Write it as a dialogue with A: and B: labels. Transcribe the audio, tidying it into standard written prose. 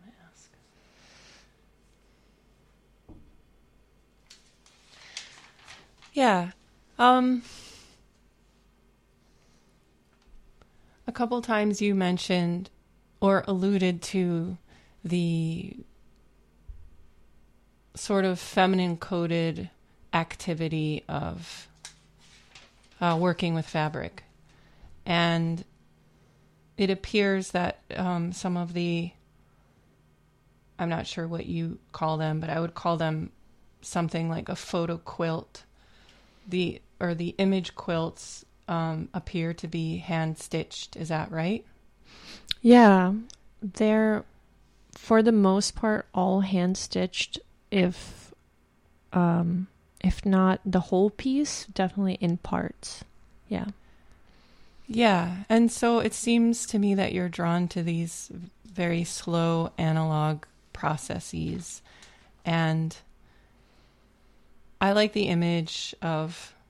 A: going to ask? Yeah. A couple times you mentioned or alluded to the sort of feminine coded activity of working with fabric. And it appears that some of the, I'm not sure what you call them, but I would call them something like a photo quilt. The image quilts appear to be hand stitched. Is that right?
B: Yeah, they're for the most part all hand stitched. If not the whole piece, definitely in parts. Yeah.
A: Yeah. And so it seems to me that you're drawn to these very slow analog processes. And I like the image of